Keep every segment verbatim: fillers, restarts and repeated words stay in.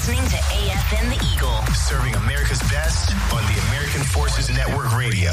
listening to A F N The Eagle. Serving America's best on the American Forces Network Radio.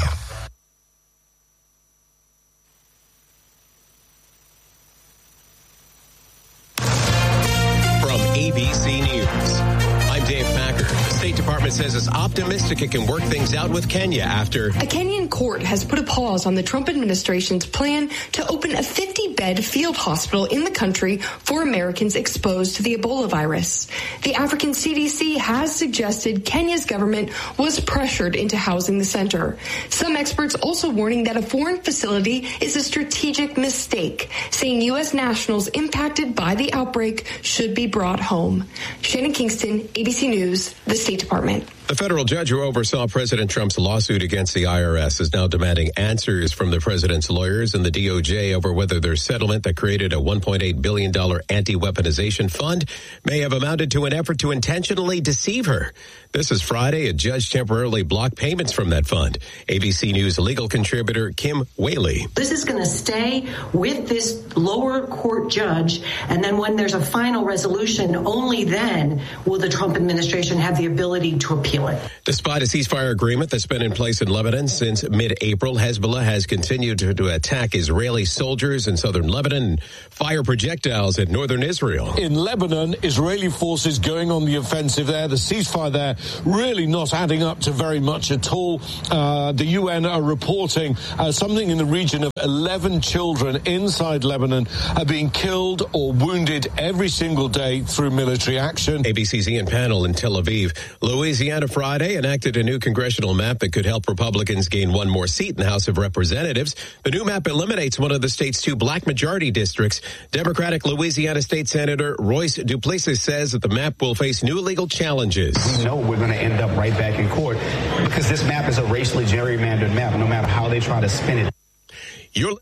From A B C News, I'm Dave Packer. The State Department says it's optimistic it can work things out with Kenya after a Kenyan court has put a pause on the Trump administration's plan to open a fifty-bed field hospital in the country for Americans exposed to the Ebola virus. The African C D C has suggested Kenya's government was pressured into housing the center. Some experts also warning that a foreign facility is a strategic mistake, saying U S nationals impacted by the outbreak should be brought home. Shannon Kingston, A B C News, the State Department. The federal judge who oversaw President Trump's lawsuit against the I R S is now demanding answers from the president's lawyers and the D O J over whether their settlement that created a one point eight billion dollars anti-weaponization fund may have amounted to an effort to intentionally deceive her. This is Friday. A judge temporarily blocked payments from that fund. A B C News legal contributor Kim Whaley. This is going to stay with this lower court judge, and then when there's a final resolution, only then will the Trump administration have the ability to appeal it. Despite a ceasefire agreement that's been in place in Lebanon since mid-April, Hezbollah has continued to, to attack Israeli soldiers in southern Lebanon and fire projectiles at northern Israel. In Lebanon, Israeli forces going on the offensive there. The ceasefire there really not adding up to very much at all. Uh, the U N are reporting uh, something in the region of eleven children inside Lebanon are being killed or wounded every single day through military action. A B C's Ian Pannell in Tel Aviv. Louisiana Friday enacted a new congressional map that could help Republicans gain one more seat in the House of Representatives. The new map eliminates one of the state's two black majority districts. Democratic Louisiana State Senator Royce Duplessis says that the map will face new legal challenges. We know we're going to end up right back in court because this map is a racially gerrymandered map, no matter how they try to spin it. You're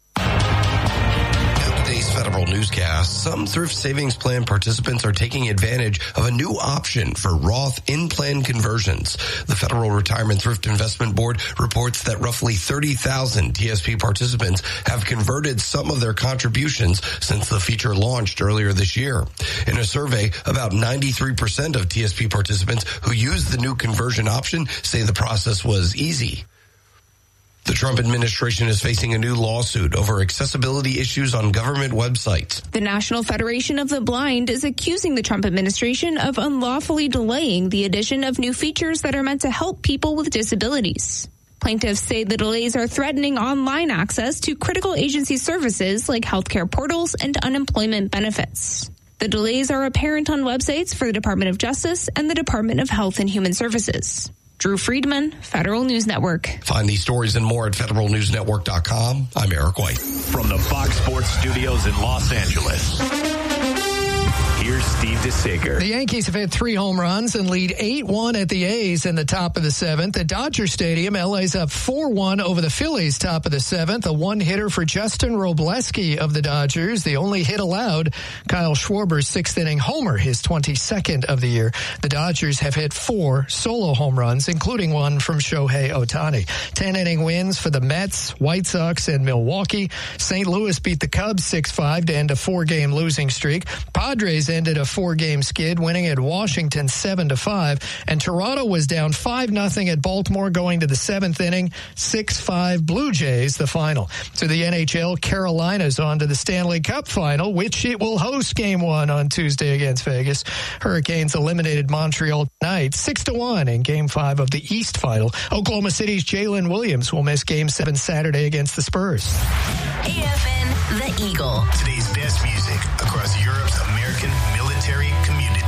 Today's Federal Newscast, some thrift savings plan participants are taking advantage of a new option for Roth in-plan conversions. The Federal Retirement Thrift Investment Board reports that roughly thirty thousand T S P participants have converted some of their contributions since the feature launched earlier this year. In a survey, about ninety-three percent of T S P participants who used the new conversion option say the process was easy. The Trump administration is facing a new lawsuit over accessibility issues on government websites. The National Federation of the Blind is accusing the Trump administration of unlawfully delaying the addition of new features that are meant to help people with disabilities. Plaintiffs say the delays are threatening online access to critical agency services like healthcare portals and unemployment benefits. The delays are apparent on websites for the Department of Justice and the Department of Health and Human Services. Drew Friedman, Federal News Network. Find these stories and more at federal news network dot com. I'm Eric White. From the Fox Sports Studios in Los Angeles, here's Steve DeSager. The Yankees have had three home runs and lead eight one at the A's in the top of the seventh. At Dodger Stadium, L A's up four one over the Phillies top of the seventh. A one-hitter for Justin Robleski of the Dodgers. The only hit allowed, Kyle Schwarber's sixth-inning homer, his twenty-second of the year. The Dodgers have hit four solo home runs, including one from Shohei Ohtani. ten-inning wins for the Mets, White Sox, and Milwaukee. Saint Louis beat the Cubs six five to end a four-game losing streak. Padres ended a four-game skid, winning at Washington seven to five, and Toronto was down five nothing at Baltimore going to the seventh inning, six five Blue Jays the final. To the N H L, Carolina's on to the Stanley Cup final, which it will host game one on Tuesday against Vegas. Hurricanes eliminated Montreal tonight six to one in game five of the East final. Oklahoma City's Jalen Williams will miss game seven Saturday against the Spurs. A F N The Eagle. Today's best music across Europe's American military community.